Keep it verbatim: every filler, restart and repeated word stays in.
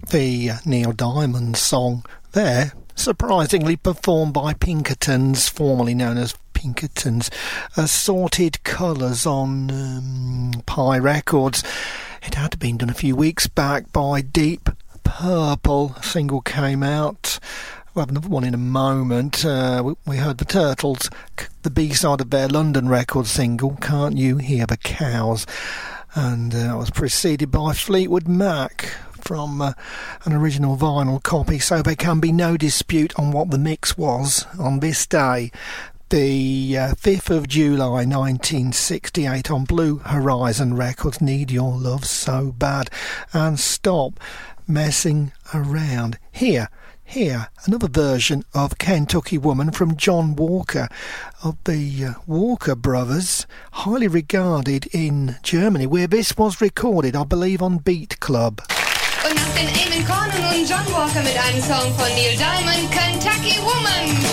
the Neil Diamond song there, surprisingly performed by Pinkertons, formerly known as Pinkertons, Assorted Colours on um, Pie Records. It had been done a few weeks back by Deep Purple. A single came out. We'll have another one in a moment. Uh, we, we heard the Turtles, the B-side of their London record single, Can't You Hear the Cows? And uh, it was preceded by Fleetwood Mac from uh, an original vinyl copy, so there can be no dispute on what the mix was on this day, the uh, fifth of July nineteen sixty-eight, on Blue Horizon Records. Need Your Love So Bad and Stop Messing Around. Here, here, another version of Kentucky Woman from John Walker of the uh, Walker Brothers, highly regarded in Germany, where this was recorded, I believe, on Beat Club. Und nach den Eamon Corner nun John Walker mit einem Song von Neil Diamond, Kentucky Woman.